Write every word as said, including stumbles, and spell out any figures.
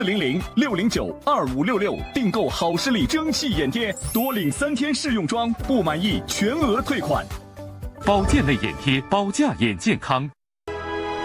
零零六零九二五六六订购好视力蒸汽眼贴，多领三天试用装，不满意全额退款。 保健类眼贴，保驾眼健康。